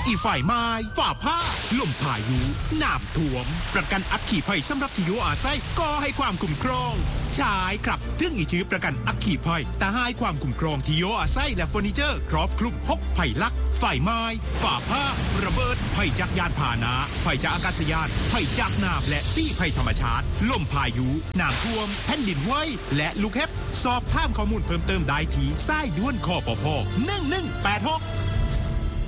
อีฝ่ายไม้ฝ่าผ้าลมพายุน้ำท่วมประกันอัคคีภัยสำหรับที่อยู่อาศัยก็ให้ความคุ้มครองใช่ครับถึงอีชื่อประกันอัคคีภัยแต่ให้ความคุ้มครองที่อยู่อาศัยและเฟอร์นิเจอร์ครอบคลุม6ภัยลักฝ่ายไม้ฝ่าผ้าระเบิดภัยจากยานพาหนะภัยจากอากาศยานภัยจากน้ำและซี่ภัยธรรมชาติลมพายุน้ำท่วมแผ่นดินไหวและลูกเห็บสอบถามข้อมูลเพิ่มเติมได้ที่สายด่วนคปภ1186